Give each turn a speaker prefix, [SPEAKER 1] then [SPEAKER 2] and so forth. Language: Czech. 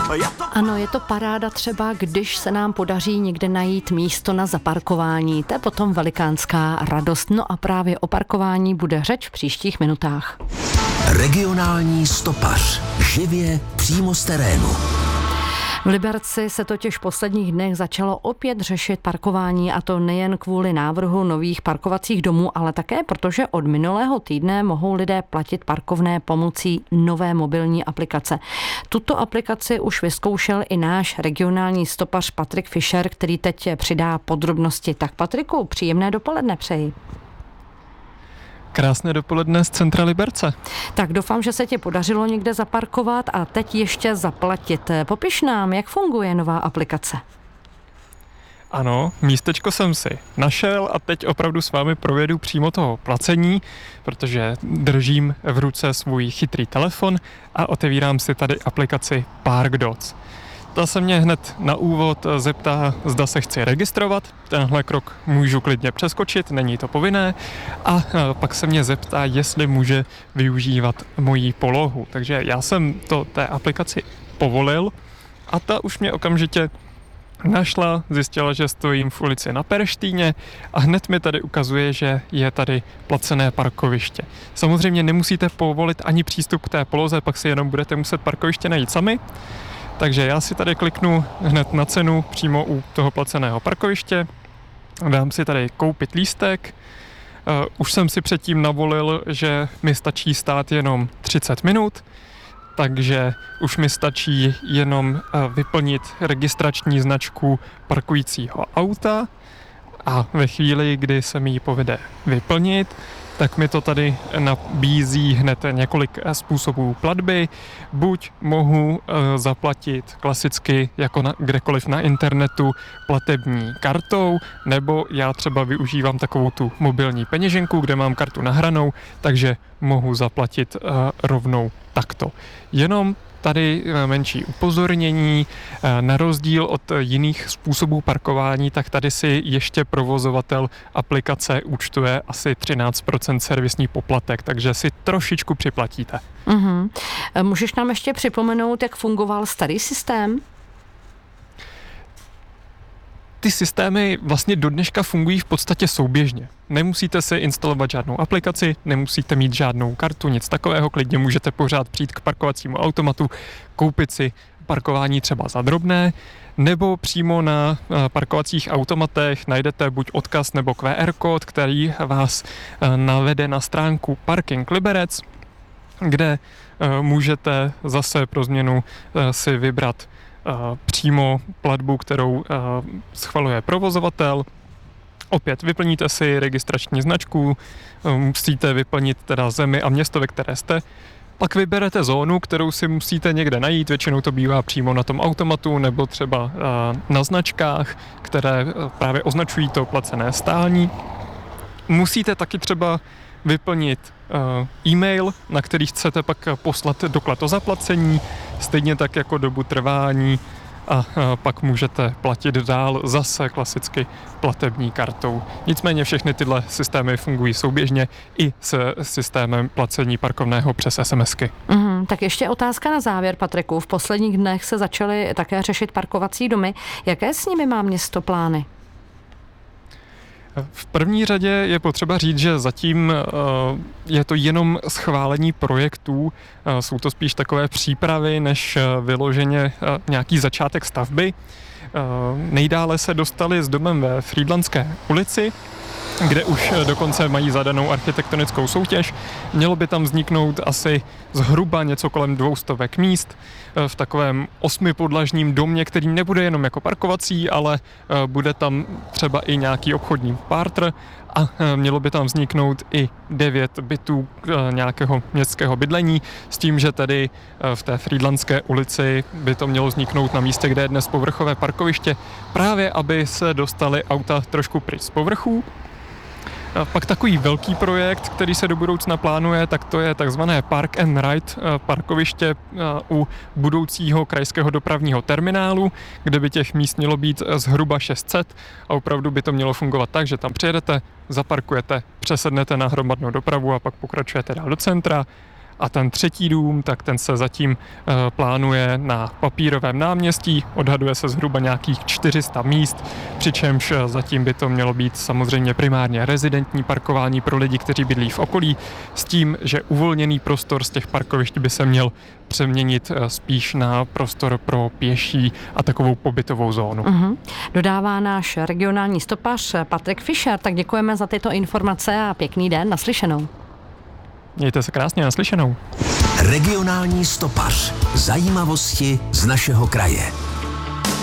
[SPEAKER 1] Ano, je to paráda třeba, když se nám podaří někde najít místo na zaparkování. To je potom velikánská radost. No a právě o parkování bude řeč v příštích minutách.
[SPEAKER 2] Regionální stopař. Živě přímo z terénu.
[SPEAKER 1] V Liberci se totiž v posledních dnech začalo opět řešit parkování, a to nejen kvůli návrhu nových parkovacích domů, ale také protože od minulého týdne mohou lidé platit parkovné pomocí nové mobilní aplikace. Tuto aplikaci už vyzkoušel i náš regionální stopař Patrik Fischer, který teď přidá podrobnosti. Tak Patriku, příjemné dopoledne přeji.
[SPEAKER 3] Krásné dopoledne z centra Liberce.
[SPEAKER 1] Tak doufám, že se ti podařilo někde zaparkovat a teď ještě zaplatit. Popiš nám, jak funguje nová aplikace.
[SPEAKER 3] Ano, místečko jsem si našel a teď opravdu s vámi provedu přímo toho placení, protože držím v ruce svůj chytrý telefon a otevírám si tady aplikaci ParkDots. Ta se mě hned na úvod zeptá, zda se chci registrovat. Tenhle krok můžu klidně přeskočit, není to povinné. A pak se mě zeptá, jestli může využívat moji polohu. Takže já jsem to té aplikaci povolil a ta už mě okamžitě našla, zjistila, že stojím v ulici na Perštýně a hned mi tady ukazuje, že je tady placené parkoviště. Samozřejmě nemusíte povolit ani přístup k té poloze, pak si jenom budete muset parkoviště najít sami. Takže já si tady kliknu hned na cenu přímo u toho placeného parkoviště, dám si tady koupit lístek, už jsem si předtím navolil, že mi stačí stát jenom 30 minut, takže už mi stačí jenom vyplnit registrační značku parkujícího auta a ve chvíli, kdy se mi ji povede vyplnit, tak mi to tady nabízí hned několik způsobů platby. Buď mohu zaplatit klasicky jako kdekoliv na internetu platební kartou, nebo já třeba využívám takovou tu mobilní peněženku, kde mám kartu nahranou, takže mohu zaplatit rovnou takto. Jenom tady menší upozornění, na rozdíl od jiných způsobů parkování, tak tady si ještě provozovatel aplikace účtuje asi 13% servisní poplatek, takže si trošičku připlatíte.
[SPEAKER 1] Mm-hmm. Můžeš nám ještě připomenout, jak fungoval starý systém?
[SPEAKER 3] Ty systémy vlastně do dneška fungují v podstatě souběžně. Nemusíte si instalovat žádnou aplikaci, nemusíte mít žádnou kartu, nic takového, klidně můžete pořád přijít k parkovacímu automatu, koupit si parkování třeba za drobné, nebo přímo na parkovacích automatech najdete buď odkaz nebo QR kód, který vás navede na stránku Parking Liberec, kde můžete zase pro změnu si vybrat přímo platbu, kterou schvaluje provozovatel. Opět vyplníte si registrační značku, musíte vyplnit teda zemi a město, ve které jste. Pak vyberete zónu, kterou si musíte někde najít, většinou to bývá přímo na tom automatu nebo třeba na značkách, které právě označují to placené stání. Musíte taky třeba vyplnit e-mail, na který chcete pak poslat doklad o zaplacení, stejně tak jako dobu trvání a pak můžete platit dál zase klasicky platební kartou. Nicméně všechny tyhle systémy fungují souběžně i s systémem placení parkovného přes SMSky.
[SPEAKER 1] Tak ještě otázka na závěr, Patriku. V posledních dnech se začaly také řešit parkovací domy. Jaké s nimi má město plány?
[SPEAKER 3] V první řadě je potřeba říct, že zatím je to jenom schválení projektů, jsou to spíš takové přípravy, než vyloženě nějaký začátek stavby. Nejdále se dostali s domem ve Frýdlantské ulici, kde už dokonce mají zadanou architektonickou soutěž. Mělo by tam vzniknout asi zhruba něco kolem 200 míst v takovém 8podlažním domě, který nebude jenom jako parkovací, ale bude tam třeba i nějaký obchodní pátr a mělo by tam vzniknout i 9 bytů nějakého městského bydlení s tím, že tedy v té Frýdlantské ulici by to mělo vzniknout na místě, kde je dnes povrchové parkoviště, právě aby se dostaly auta trošku pryč z povrchů. Pak takový velký projekt, který se do budoucna plánuje, tak to je takzvané Park and Ride parkoviště u budoucího krajského dopravního terminálu, kde by těch míst mělo být zhruba 600 a opravdu by to mělo fungovat tak, že tam přijedete, zaparkujete, přesednete na hromadnou dopravu a pak pokračujete dál do centra A ten třetí dům, tak ten se zatím plánuje na Papírovém náměstí, odhaduje se zhruba nějakých 400 míst, přičemž zatím by to mělo být samozřejmě primárně rezidentní parkování pro lidi, kteří bydlí v okolí, s tím, že uvolněný prostor z těch parkovišť by se měl přeměnit spíš na prostor pro pěší a takovou pobytovou zónu.
[SPEAKER 1] Dodává náš regionální stopař Patrik Fischer, tak děkujeme za tyto informace a pěkný den, naslyšenou.
[SPEAKER 3] Mějte se krásně, naslyšenou.
[SPEAKER 2] Regionální stopař. Zajímavosti z našeho kraje.